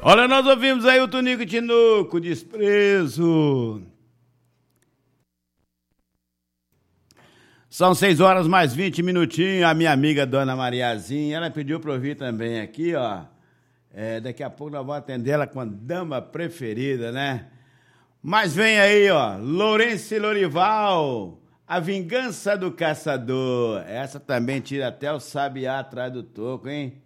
Olha, nós ouvimos aí o Tonico e Tinoco, Desprezo. São 6 horas mais 20 minutinhos. A minha amiga Dona Mariazinha, ela pediu para ouvir também aqui, ó. Daqui a pouco nós vamos atender ela com a dama preferida, né? Mas vem aí, ó, Lourenço e Lorival, A Vingança do Caçador. Essa também tira até o sabiá atrás do toco, hein?